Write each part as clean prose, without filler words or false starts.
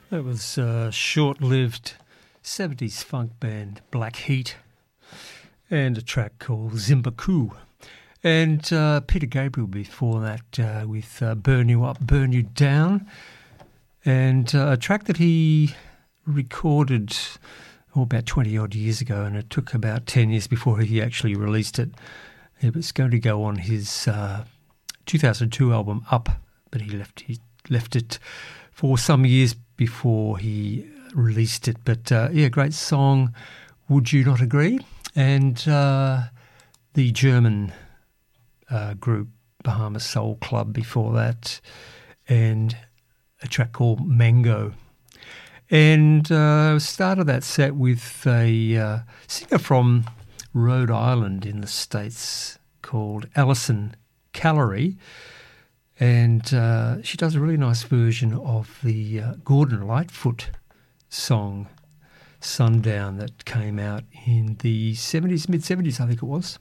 That was a short-lived 70s funk band, Black Heat, and a track called Zimbabwe. And Peter Gabriel before that with Burn You Up, Burn You Down, and a track that he recorded about 20-odd years ago, and it took about 10 years before he actually released it. It was going to go on his 2002 album, Up, but he left it for some years before he released it. But great song, Would You Not Agree? And the German group Bahamas Soul Club before that, and a track called Mango. And started that set with a singer from Rhode Island in the States called Alison Callery. And she does a really nice version of the Gordon Lightfoot song, Sundown, that came out in the 70s, mid-70s, I think it was.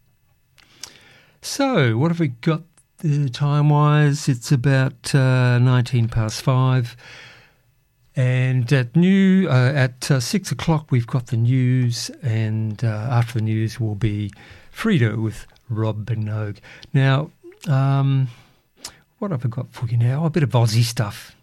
So, what have we got time-wise? It's about 19 past 5. And at 6 o'clock, we've got the news, and after the news will be Frida with Rob Benogue. Now, what have I got for you now? A bit of Aussie stuff.